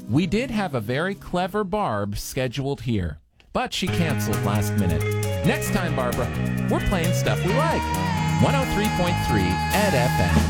We did have a very clever Barb scheduled here, but she canceled last minute. Next time, Barbara, we're playing stuff we like. 103.3 at FM.